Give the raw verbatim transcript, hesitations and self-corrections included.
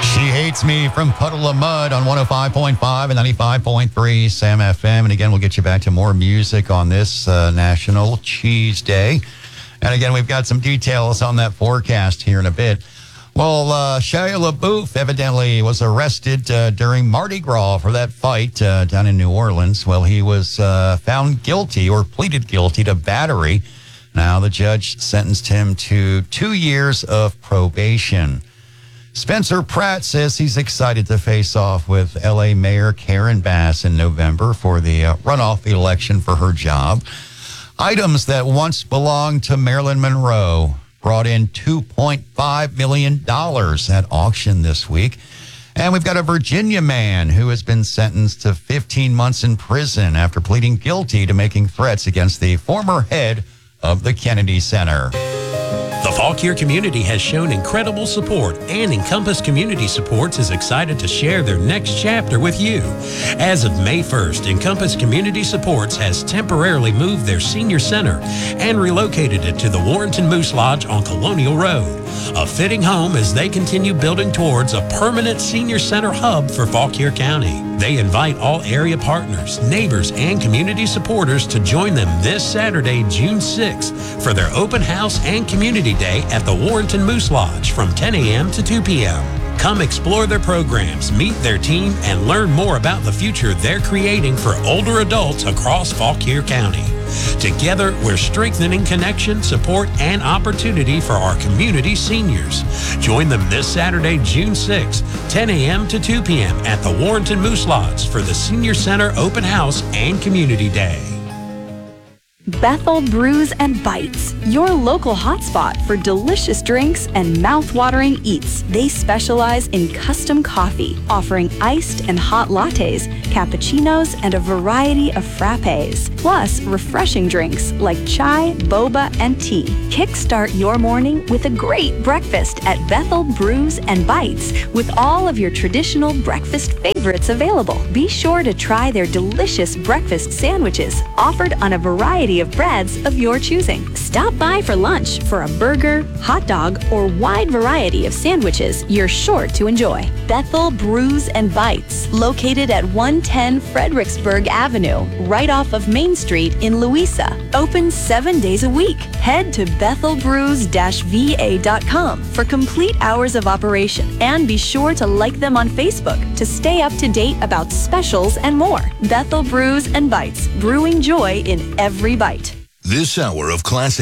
She Hates Me from Puddle of Mud on one oh five point five and ninety-five point three Sam F M. And again, we'll get you back to more music on this uh, National Cheese Day. And again, we've got some details on that forecast here in a bit. Well, uh, Shia LaBeouf evidently was arrested uh, during Mardi Gras for that fight uh, down in New Orleans. Well, he was uh, found guilty or pleaded guilty to battery. Now the judge sentenced him to two years of probation. Spencer Pratt says he's excited to face off with L A Mayor Karen Bass in November for the uh, runoff election for her job. Items that once belonged to Marilyn Monroe brought in two point five million dollars at auction this week. And we've got a Virginia man who has been sentenced to fifteen months in prison after pleading guilty to making threats against the former head of the Kennedy Center. The Fauquier community has shown incredible support, and Encompass Community Supports is excited to share their next chapter with you. As of May first, Encompass Community Supports has temporarily moved their senior center and relocated it to the Warrenton Moose Lodge on Colonial Road, a fitting home as they continue building towards a permanent senior center hub for Fauquier County. They invite all area partners, neighbors, and community supporters to join them this Saturday, June sixth, for their open house and community day at the Warrenton Moose Lodge from ten a.m. to two p.m. Come explore their programs, meet their team, and learn more about the future they're creating for older adults across Fauquier County. Together, we're strengthening connection, support, and opportunity for our community seniors. Join them this Saturday, June sixth, ten a.m. to two p.m. at the Warrenton Moose Lodge for the Senior Center Open House and Community Day. Bethel Brews and Bites, your local hotspot for delicious drinks and mouth-watering eats. They specialize in custom coffee, offering iced and hot lattes, cappuccinos, and a variety of frappes, plus refreshing drinks like chai, boba, and tea. Kickstart your morning with a great breakfast at Bethel Brews and Bites with all of your traditional breakfast favorites available. Be sure to try their delicious breakfast sandwiches offered on a variety of breads of your choosing. Stop by for lunch for a burger, hot dog, or wide variety of sandwiches you're sure to enjoy. Bethel Brews and Bites, located at one ten Fredericksburg Avenue, right off of Main Street in Louisa. Open seven days a week. Head to bethel brews dash v a dot com for complete hours of operation, and be sure to like them on Facebook to stay up to date about specials and more. Bethel Brews and Bites, brewing joy in every bite. This hour of Classic